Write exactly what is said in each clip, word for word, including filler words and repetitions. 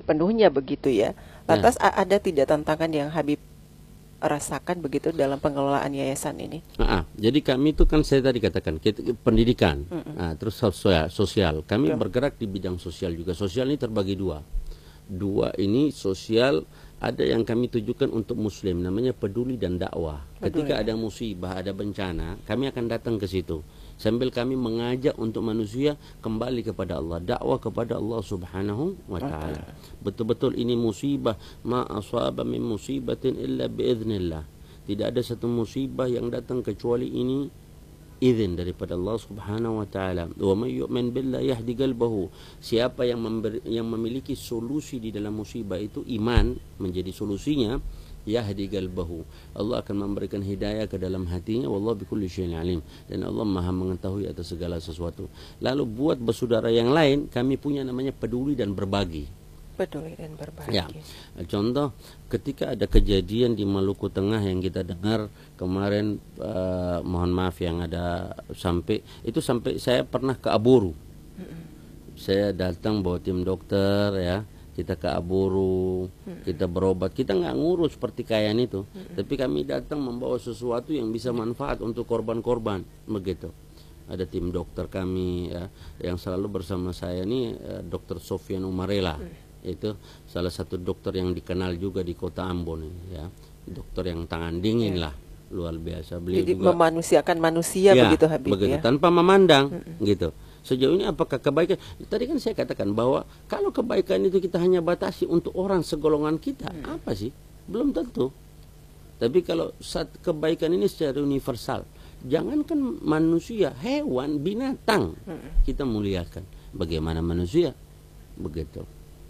sepenuhnya begitu ya. Ya. Lantas a- ada tidak tantangan yang Habib rasakan begitu dalam pengelolaan yayasan ini? Nah, jadi kami itu kan saya tadi katakan kita, pendidikan, Mm-mm. nah, terus sosial, sosial. Kami Betul. bergerak di bidang sosial juga. Sosial ini terbagi dua. Dua ini sosial, ada yang kami tujukan untuk Muslim, namanya peduli dan dakwah. Peduli, Ketika ya. ada musibah, ada bencana, kami akan datang ke situ. Sambil kami mengajak untuk manusia kembali kepada Allah, dakwah kepada Allah Subhanahu wa taala. Betul-betul ini musibah, ma asaba min musibatin illa biiznillah. Tidak ada satu musibah yang datang kecuali ini izin daripada Allah Subhanahu wa taala. Wa may yu'min billahi yahdi qalbahu. Siapa yang memberi, yang memiliki solusi di dalam musibah itu, iman menjadi solusinya, yahdi qalbahu. Allah akan memberikan hidayah ke dalam hatinya, wallahu bikulli syai'in alim. Dan Allah Maha mengetahui atas segala sesuatu. Lalu buat bersaudara yang lain, kami punya namanya peduli dan berbagi. Peduli dan berbagi. Ya, contoh ketika ada kejadian di Maluku Tengah yang kita dengar kemarin, uh, mohon maaf yang ada sampai itu sampai saya pernah ke Aburu. Mm-mm. Saya datang bawa tim dokter ya, kita ke Aburu, Mm-mm. kita berobat, kita nggak ngurus seperti kayak itu, Mm-mm. tapi kami datang membawa sesuatu yang bisa manfaat untuk korban-korban begitu. Ada tim dokter kami ya, yang selalu bersama saya nih, uh, Dokter Sofian Umarela. Mm. Itu salah satu dokter yang dikenal juga di kota Ambon ini, ya, dokter yang tangan dingin Ya. lah, luar biasa. Beliau Jadi juga memanusiakan manusia ya, begitu Habib begitu, ya. tanpa memandang. Mm-mm. Gitu. Sejauh ini apakah kebaikan? Tadi kan saya katakan bahwa kalau kebaikan itu kita hanya batasi untuk orang segolongan kita, Mm. apa sih? Belum tentu. Tapi kalau saat kebaikan ini secara universal, jangankan manusia, hewan, binatang, Mm. kita muliakan. Bagaimana manusia? Begitu.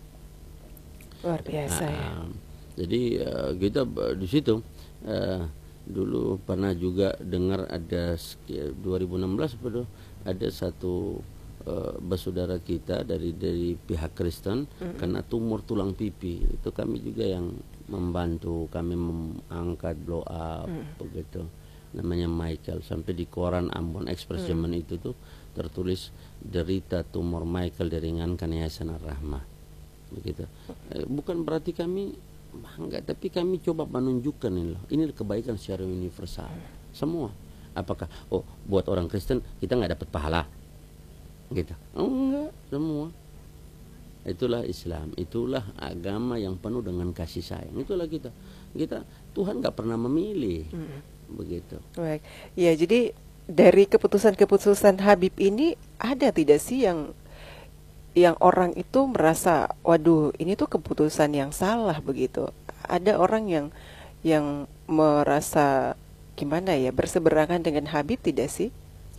Luar biasa ya. Nah, jadi uh, kita uh, di situ uh, dulu pernah juga dengar ada seki- dua ribu enam belas apa tuh, ada satu uh, bersaudara kita dari dari pihak Kristen Mm-mm. kena tumor tulang pipi. Itu kami juga yang membantu, kami mengangkat blow up Mm. begitu. Namanya Michael, sampai di koran Ambon Express Mm. zaman itu tuh tertulis derita tumor Michael diringankan Yayasan Ar-Rahmah. Begitu. Eh, bukan berarti kami bangga, tapi kami coba menunjukkan ini loh, ini kebaikan secara universal semua. Apakah oh buat orang Kristen kita nggak dapat pahala gitu? Oh, enggak, semua. Itulah Islam, itulah agama yang penuh dengan kasih sayang. Itulah kita. Kita Tuhan nggak pernah memilih. Mm. Begitu. Baik. Ya, jadi dari keputusan-keputusan Habib ini ada tidak sih yang yang orang itu merasa, waduh, ini tuh keputusan yang salah begitu. Ada orang yang yang merasa gimana ya, berseberangan dengan Habib tidak sih?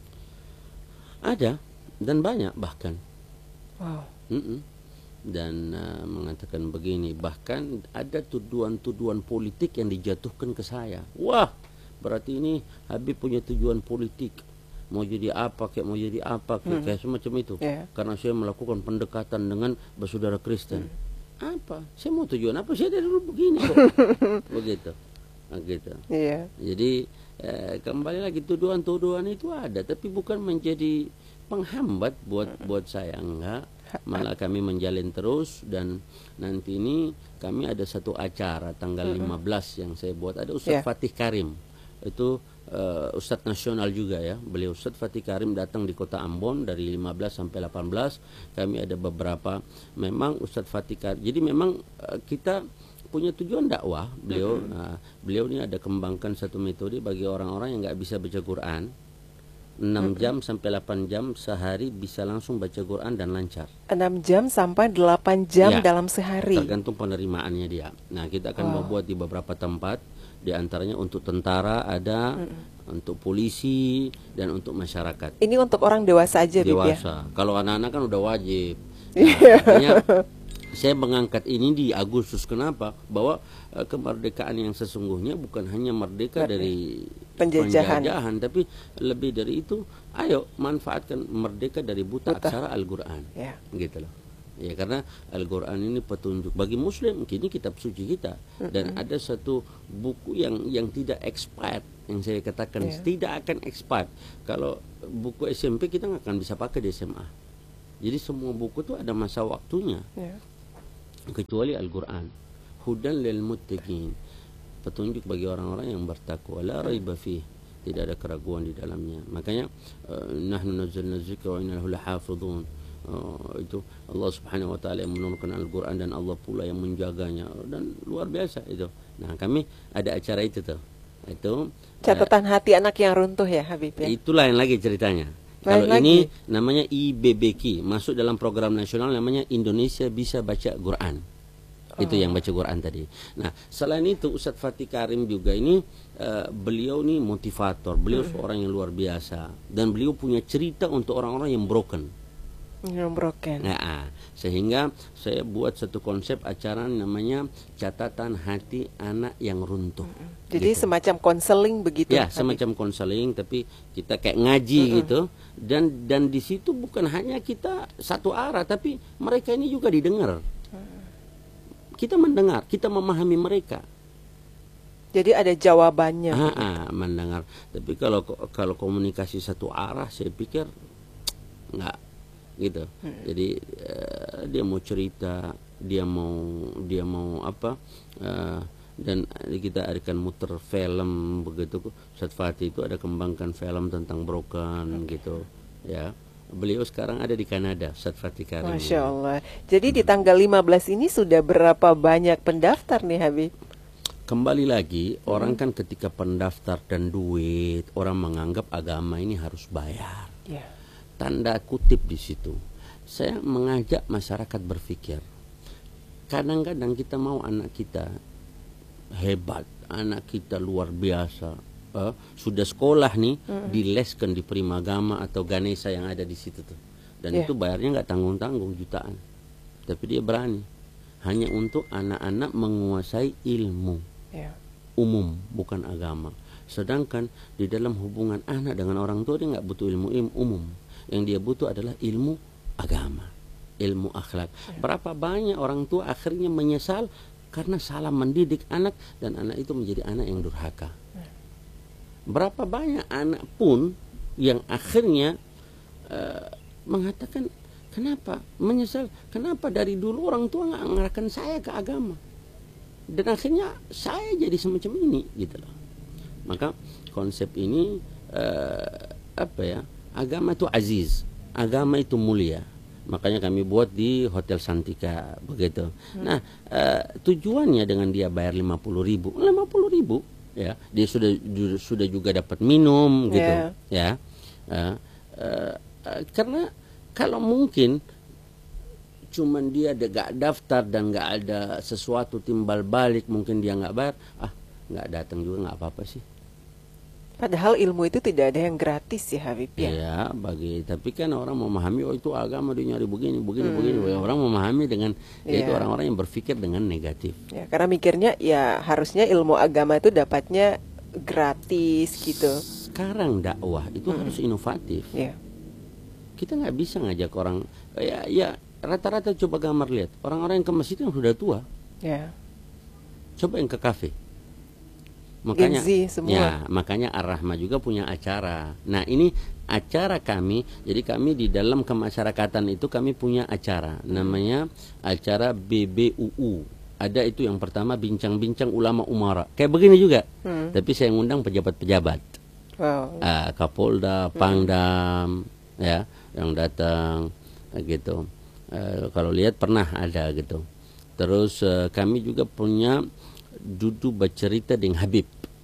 Ada dan banyak bahkan. Wow. Mm-mm. Dan uh, mengatakan begini, bahkan ada tuduhan-tuduhan politik yang dijatuhkan ke saya. Wah, berarti ini Habib punya tujuan politik, mau jadi apa kayak mau jadi apa kayak, Hmm. kayak semacam itu. Yeah. Karena saya melakukan pendekatan dengan bersaudara Kristen. Hmm. Apa? Saya mau tujuan apa? Saya dari dulu begini kok. Begitu. Nah, gitu. Iya. Jadi eh, kembali lagi, tuduhan-tuduhan itu ada, tapi bukan menjadi penghambat buat buat saya, enggak. Malah kami menjalin terus, dan nanti ini kami ada satu acara tanggal Mm-mm. lima belas yang saya buat. Ada Ustadz Yeah. Fatih Karim. Itu uh, Ustadz nasional juga ya. Beliau Ustadz Fatih Karim datang di kota Ambon dari lima belas sampai delapan belas. Kami ada beberapa, memang Ustadz Fatih Karim. Jadi memang uh, kita punya tujuan dakwah. Beliau Mm-mm. uh, beliau ini ada kembangkan satu metode bagi orang-orang yang nggak bisa baca Quran. enam jam sampai delapan jam sehari bisa langsung baca Quran dan lancar. enam jam sampai delapan jam Ya, dalam sehari. Tergantung penerimaannya dia. Nah, kita akan Wow. membuat di beberapa tempat, di antaranya untuk tentara ada, Mm-mm. untuk polisi, dan untuk masyarakat Ini untuk orang dewasa aja, Bib ya? dewasa. Kalau anak-anak kan udah wajib. Iya. Nah, artinya saya mengangkat ini di Agustus. Kenapa? Bahwa eh, kemerdekaan yang sesungguhnya bukan hanya merdeka Merdeka. dari Penjajahan. penjajahan, tapi lebih dari itu. Ayo manfaatkan merdeka dari buta Buta. aksara Al-Quran. Ya. Gitu loh. Ya, karena Al-Quran ini petunjuk bagi Muslim, kini kitab suci kita. Dan Mm-mm. ada satu buku yang yang tidak expired, yang saya katakan Ya. tidak akan expired. Kalau buku S M P kita nggak akan bisa pakai di S M A. Jadi semua buku itu ada masa waktunya. Ya. kecuali Al-Quran. Hudan lil muttaqin, petunjuk bagi orang-orang yang bertakwa. La raiba fih, tidak ada keraguan di dalamnya. Makanya uh, nahnu nazzalna dzikra wa inna lahu lahafizun. Uh, itu Allah Subhanahu wa taala yang menurunkan Al-Quran dan Allah pula yang menjaganya, dan luar biasa itu. Nah, kami ada acara itu tuh. Itu catatan uh, hati anak yang runtuh ya Habib ya. Itulah yang lagi ceritanya. Lain Kalau lagi. ini namanya I B B Q, masuk dalam program nasional namanya Indonesia Bisa Baca Quran. Oh. Itu yang baca Quran tadi. Nah, selain itu Ustadz Fatih Karim juga ini uh, beliau nih motivator. Beliau hmm. seorang yang luar biasa, dan beliau punya cerita untuk orang-orang yang broken. Yang broken. Nah, sehingga saya buat satu konsep acara namanya catatan hati anak yang runtuh. Hmm. Jadi gitu. Semacam konseling begitu. Ya, Habib? Semacam konseling, tapi kita kayak ngaji hmm. gitu. Dan dan di situ bukan hanya kita satu arah, tapi mereka ini juga didengar. Hmm. Kita mendengar, kita memahami mereka. Jadi ada jawabannya. Ah, ah, mendengar. Tapi kalau kalau komunikasi satu arah, saya pikir nggak gitu. Hmm. Jadi uh, dia mau cerita, dia mau dia mau apa? Uh, dan kita akan muter film begitu. Ustadz Fatih itu ada kembangkan film tentang broken okay. gitu ya. Beliau sekarang ada di Kanada, Ustadz Fatih Karim. Masya Allah. Jadi hmm. di tanggal lima belas ini sudah berapa banyak pendaftar nih Habib? Kembali lagi, hmm. orang kan ketika pendaftar dan duit, orang menganggap agama ini harus bayar. Yeah. Tanda kutip di situ. Saya mengajak masyarakat berpikir. Kadang-kadang kita mau anak kita hebat, anak kita luar biasa, uh, sudah sekolah nih, mm-hmm. dileskan di Primagama atau Ganesha yang ada di situ tuh, dan yeah. itu bayarnya nggak tanggung-tanggung jutaan, tapi dia berani hanya untuk anak-anak menguasai ilmu yeah. umum, bukan agama. Sedangkan di dalam hubungan anak dengan orang tua dia nggak butuh ilmu, ilmu umum, yang dia butuh adalah ilmu agama, ilmu akhlak. Yeah. Berapa banyak orang tua akhirnya menyesal karena salah mendidik anak, dan anak itu menjadi anak yang durhaka. Berapa banyak anak pun yang akhirnya uh, mengatakan, kenapa menyesal, kenapa dari dulu orang tua nggak mengarahkan saya ke agama, dan akhirnya saya jadi semacam ini gitu loh. Maka konsep ini uh, apa ya, agama itu aziz, agama itu mulia. Makanya kami buat di Hotel Santika begitu. Hmm. Nah, uh, tujuannya dengan dia bayar lima puluh ribu, lima puluh ribu ya, dia sudah ju, sudah juga dapat minum gitu yeah. ya. Uh, uh, uh, karena kalau mungkin cuman dia gak daftar dan gak ada sesuatu timbal balik, mungkin dia nggak bayar, ah nggak datang juga nggak apa-apa sih. Padahal ilmu itu tidak ada yang gratis ya Habib ya. Iya, bagi tapi kan orang memahami, oh itu agama dia nyari begini begini hmm. begini. Orang memahami dengan yeah. yaitu orang-orang yang berpikir dengan negatif. Ya, karena mikirnya ya harusnya ilmu agama itu dapatnya gratis gitu. Sekarang dakwah itu hmm. harus inovatif. Yeah. Kita nggak bisa ngajak orang ya ya rata-rata coba gambar lihat orang-orang yang ke masjid yang sudah tua. Yeah. Coba yang ke kafe. Makanya semua. Ya, makanya Ar-Rahmah juga punya acara. Nah, ini acara kami. Jadi kami di dalam kemasyarakatan itu kami punya acara namanya acara B B U U. Ada itu yang pertama bincang-bincang ulama umara. Kayak begini juga. Hmm. Tapi saya ngundang pejabat-pejabat. Wow. Uh, Kapolda, Pangdam hmm. ya, yang datang gitu. Uh, kalau lihat pernah ada gitu. Terus uh, kami juga punya duduk bercerita dengan Habib.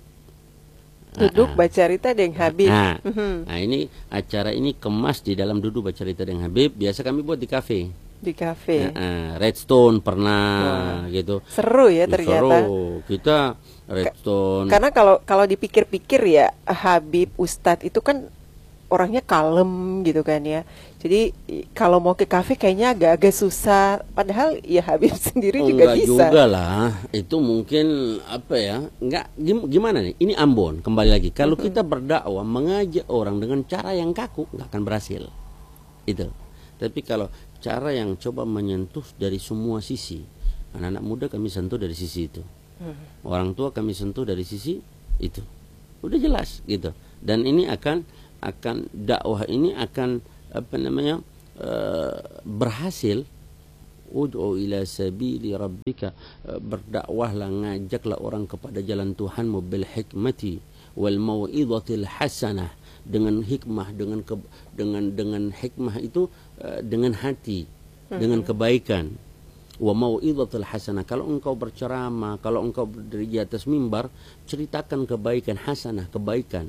Duduk bercerita dengan Habib. Nah, nah ini acara ini kemas di dalam duduk bercerita dengan Habib. Biasa kami buat di kafe. Di kafe. Nah, uh, Redstone pernah wow. gitu. Seru ya ternyata. Seru. Kita Redstone. Karena kalau kalau dipikir-pikir ya Habib Ustadz itu kan orangnya kalem gitu kan ya. Jadi kalau mau ke kafe kayaknya agak-agak susah. Padahal ya Habib sendiri oh, juga enggak bisa. juga lah. Itu mungkin apa ya? Enggak gimana nih? Ini Ambon kembali lagi. Kalau mm-hmm. kita berdakwah mengajak orang dengan cara yang kaku nggak akan berhasil. Itu. Tapi kalau cara yang coba menyentuh dari semua sisi, anak-anak muda kami sentuh dari sisi itu. Mm-hmm. Orang tua kami sentuh dari sisi itu. Udah jelas gitu. Dan ini akan akan dakwah ini akan apa namanya uh, berhasil Ud'u ila sabili rabbika, berdakwahlah, ngajaklah orang kepada jalan Tuhanmu, bil hikmati wal mau'izatil hasanah, dengan hikmah, dengan ke, dengan dengan hikmah itu uh, dengan hati, hmm. dengan kebaikan. Wa mau'izatil hasanah, kalau engkau berceramah, kalau engkau berdiri di atas mimbar, ceritakan kebaikan, hasanah, kebaikan.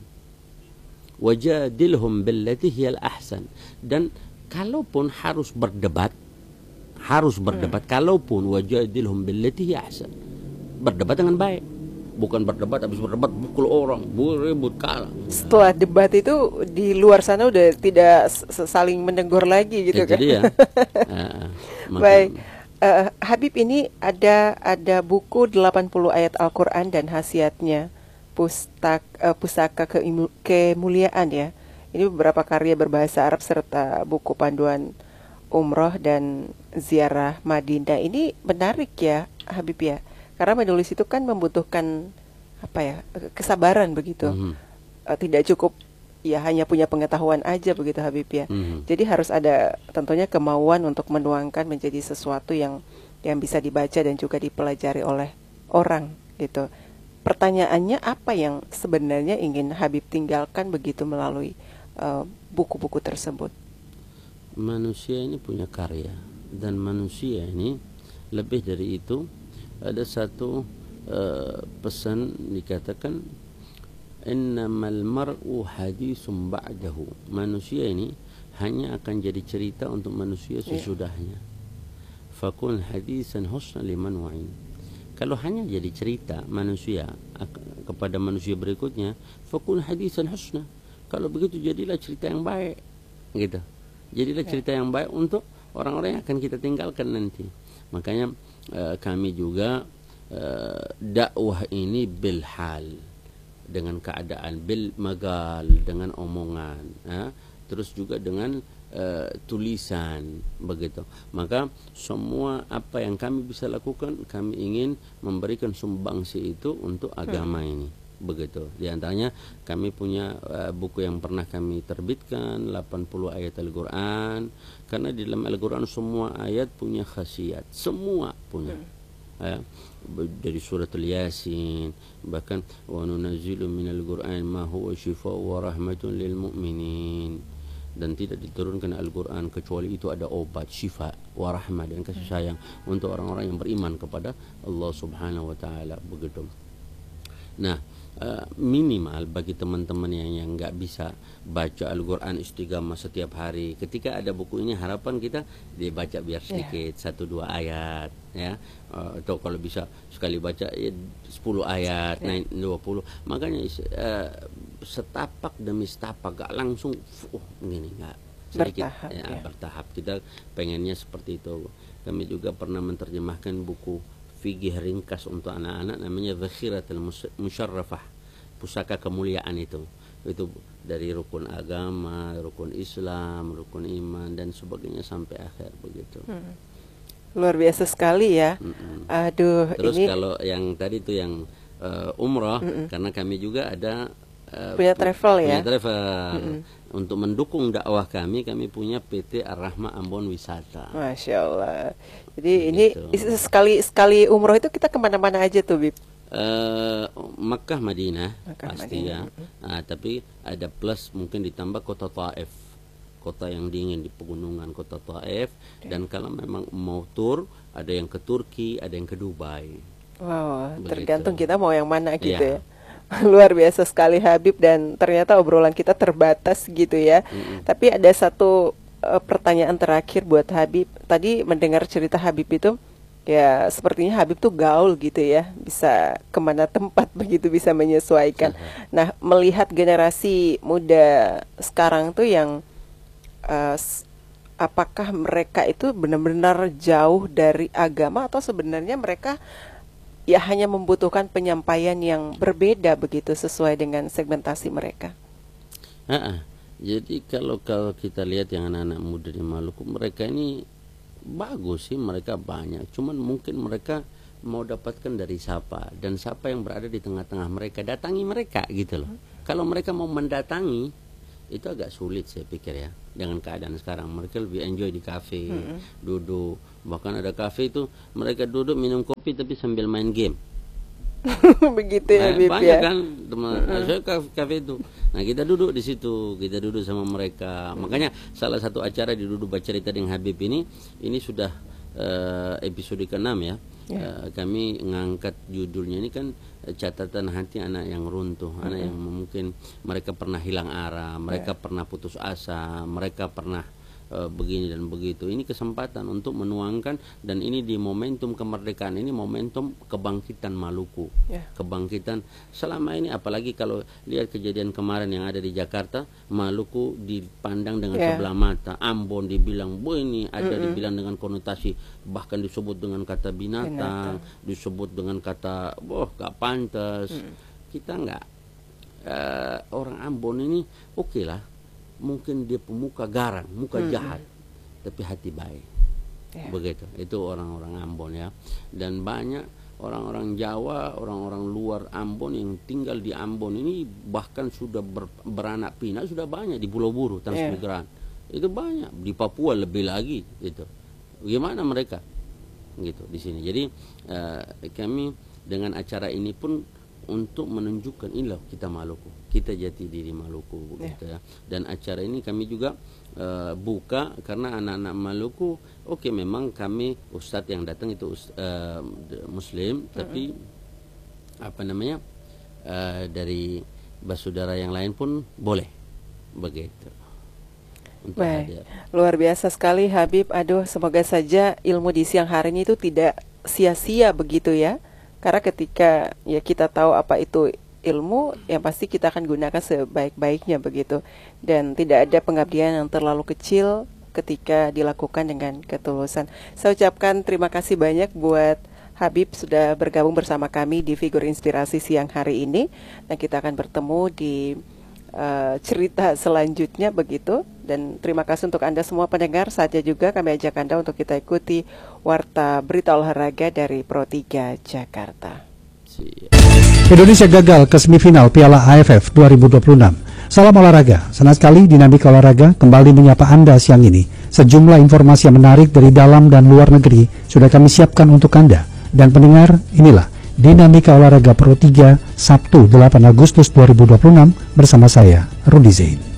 Wajadilhum billati hiyal ahsan, dan kalaupun harus berdebat, harus berdebat, hmm. kalaupun wajadilhum billati hiyal ahsan, berdebat dengan baik, bukan berdebat habis berdebat pukul orang, ribut, kalah. Setelah debat itu di luar sana udah tidak saling menegur lagi gitu, ya, kan? Jadi ya. uh, Baik, uh, Habib, ini ada ada buku delapan puluh ayat Al-Quran dan khasiatnya, pustak, uh, pusaka keimu, kemuliaan ya. Ini beberapa karya berbahasa Arab serta buku panduan umroh dan ziarah Madinah. Ini menarik ya, Habib ya, karena menulis itu kan membutuhkan apa ya, kesabaran begitu. Mm-hmm. uh, Tidak cukup ya hanya punya pengetahuan aja begitu, Habib ya. Mm-hmm. Jadi harus ada tentunya kemauan untuk menuangkan menjadi sesuatu yang yang bisa dibaca dan juga dipelajari oleh orang gitu. Pertanyaannya, apa yang sebenarnya ingin Habib tinggalkan begitu melalui uh, buku-buku tersebut? Manusia ini punya karya, dan manusia ini lebih dari itu. Ada satu uh, pesan dikatakan, innamal mar'u hadithun ba'dahu, manusia ini hanya akan jadi cerita untuk manusia sesudahnya. Fakun hadithan husna liman wa'in, kalau hanya jadi cerita manusia kepada manusia berikutnya, fakun hadithan husna, kalau begitu jadilah cerita yang baik gitu. Jadilah cerita yang baik untuk orang-orang yang akan kita tinggalkan nanti. Makanya uh, kami juga uh, dakwah ini bil hal, dengan keadaan, bil magal, dengan omongan, ya? Terus juga dengan uh, tulisan begitu. Maka semua apa yang kami bisa lakukan, kami ingin memberikan sumbangsi itu untuk agama hmm. ini. Begitu. Di antaranya kami punya uh, buku yang pernah kami terbitkan, delapan puluh ayat Al-Quran, karena di dalam Al-Quran semua ayat punya khasiat, semua punya. Hmm. Ya, dari suratul Yasin, bahkan wa nunazzilu minal Qur'an ma huwa shifaa'un wa rahmatun lil mu'minin, dan tidak diturunkan Al-Quran kecuali itu ada obat, syifa wa rahmah, dan kasih sayang untuk orang-orang yang beriman kepada Allah Subhanahu wa taala. Begitu. Nah, uh, minimal bagi teman-teman yang yang nggak bisa baca Al-Quran istiqamah setiap hari, ketika ada buku ini harapan kita dibaca biar sedikit, yeah. satu dua ayat ya, uh, atau kalau bisa sekali baca ya, sepuluh ayat, yeah. naik dua puluh. Makanya uh, setapak demi setapak, gak langsung uh, gini, nggak sedikit, bertahap, ya, ya. bertahap. Kita pengennya seperti itu. Kami juga pernah menerjemahkan buku fikih ringkas untuk anak-anak, namanya Zakhiratul Musyarrafah, pusaka kemuliaan itu. Itu dari rukun agama, rukun Islam, rukun iman, dan sebagainya sampai akhir begitu. Hmm. Luar biasa sekali ya. Mm-mm. Aduh. Terus ini... kalau yang tadi itu yang uh, umroh, Mm-mm. karena kami juga ada uh, punya travel punya ya. travel. Mm-mm. Untuk mendukung dakwah kami, kami punya P T Ar-Rahmah Ambon Wisata. Masya Allah. Jadi begitu. Ini sekali sekali umroh itu kita kemana-mana aja tuh, Bib? Uh, Makkah, Madinah, Makkah, pasti Madinah. ya. Nah, tapi ada plus mungkin ditambah kota Taif, kota yang dingin di pegunungan, kota Taif. Okay. Dan kalau memang mau tur, ada yang ke Turki, ada yang ke Dubai. Wow, begitu. Tergantung kita mau yang mana gitu ya. ya. Luar biasa sekali Habib, dan ternyata obrolan kita terbatas gitu ya. Mm-hmm. Tapi ada satu uh, pertanyaan terakhir buat Habib. Tadi mendengar cerita Habib itu, ya sepertinya Habib tuh gaul gitu ya, bisa kemana tempat begitu, bisa menyesuaikan. Uh-huh. Nah, melihat generasi muda sekarang tuh yang uh, apakah mereka itu benar-benar jauh dari agama, atau sebenarnya mereka ya hanya membutuhkan penyampaian yang berbeda begitu sesuai dengan segmentasi mereka? Uh-uh. Jadi kalau kalau kita lihat yang anak-anak muda di Maluku, mereka ini bagus sih, mereka banyak. Cuman mungkin mereka mau dapatkan dari siapa, dan siapa yang berada di tengah-tengah mereka, datangi mereka gitu loh. Hmm. Kalau mereka mau mendatangi, itu agak sulit saya pikir ya. Dengan keadaan sekarang, mereka lebih enjoy di kafe, hmm. duduk Bahkan ada kafe itu mereka duduk minum kopi tapi sambil main game. Begitu ya, Habib, banyak ya. kan teman mm-hmm. saya kafe itu. Nah, kita duduk di situ, kita duduk sama mereka. Mm-hmm. Makanya salah satu acara di Duduk Bercerita dengan Habib ini, ini sudah uh, episode keenam ya. Yeah. Uh, kami ngangkat judulnya ini kan catatan hati anak yang runtuh, mm-hmm. anak yang mungkin mereka pernah hilang arah, mereka yeah. pernah putus asa, mereka pernah uh, begini dan begitu. Ini kesempatan untuk menuangkan, dan ini di momentum kemerdekaan ini momentum kebangkitan Maluku, yeah. kebangkitan selama ini. Apalagi kalau lihat kejadian kemarin yang ada di Jakarta, Maluku dipandang dengan yeah. sebelah mata, Ambon dibilang bu ini ada mm-hmm. dibilang dengan konotasi, bahkan disebut dengan kata binatang, binatang. disebut dengan kata boh gak pantas. Mm. Kita nggak uh, orang Ambon ini oke okay lah, mungkin dia pemuka garang, muka mm-hmm. jahat, tapi hati baik. Yeah. Begitu. Itu orang-orang Ambon ya. Dan banyak orang-orang Jawa, orang-orang luar Ambon yang tinggal di Ambon ini bahkan sudah ber, beranak pinak sudah banyak di Pulau Buru, transmigran. Yeah. Itu banyak, di Papua lebih lagi gitu. Bagaimana mereka? Gitu di sini. Jadi uh, kami dengan acara ini pun untuk menunjukkan inilah kita Maluku, kita jati diri Maluku begitu yeah. ya. Dan acara ini kami juga uh, buka karena anak-anak Maluku, oke okay, memang kami ustadz yang datang itu uh, Muslim, mm-hmm. tapi apa namanya uh, dari basudara yang lain pun boleh begitu. Baik, luar biasa sekali Habib. Aduh, semoga saja ilmu di siang hari ini itu tidak sia-sia begitu ya. Karena ketika ya kita tahu apa itu ilmu, yang pasti kita akan gunakan sebaik-baiknya begitu. Dan tidak ada pengabdian yang terlalu kecil ketika dilakukan dengan ketulusan. Saya ucapkan terima kasih banyak buat Habib sudah bergabung bersama kami di Figur Inspirasi siang hari ini. Dan kita akan bertemu di uh, cerita selanjutnya begitu. Dan terima kasih untuk Anda semua pendengar. Saatnya juga kami ajak Anda untuk kita ikuti Warta Berita Olahraga dari Pro tiga Jakarta. Indonesia gagal ke semifinal Piala A F F dua ribu dua puluh enam. Salam olahraga, senang sekali Dinamika Olahraga kembali menyapa Anda siang ini. Sejumlah informasi yang menarik dari dalam dan luar negeri sudah kami siapkan untuk Anda. Dan pendengar, inilah Dinamika Olahraga Pro tiga Sabtu delapan Agustus dua ribu dua puluh enam bersama saya, Rudy Zain.